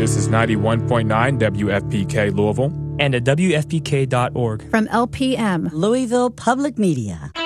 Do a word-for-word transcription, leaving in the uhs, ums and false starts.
This is ninety-one point nine W F P K Louisville. And at W F P K dot org. From L P M, Louisville Public Media.